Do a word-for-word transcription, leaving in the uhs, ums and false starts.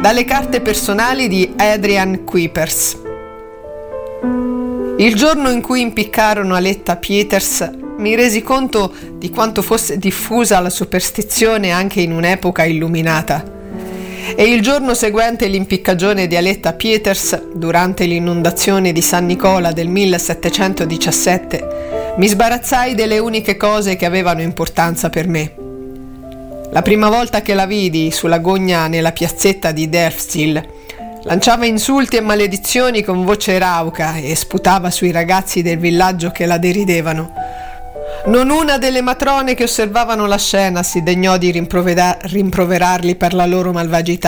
Dalle carte personali di Adrian Kuipers. Il giorno in cui impiccarono Aletta Pieterse mi resi conto di quanto fosse diffusa la superstizione anche in un'epoca illuminata. E il giorno seguente l'impiccagione di Aletta Pieterse, durante l'inondazione di San Nicola del millesettecentodiciassette, mi sbarazzai delle uniche cose che avevano importanza per me. La prima volta che la vidi sulla gogna nella piazzetta di Delfzijl, lanciava insulti e maledizioni con voce rauca e sputava sui ragazzi del villaggio che la deridevano. Non una delle matrone che osservavano la scena si degnò di rimprovera- rimproverarli per la loro malvagità.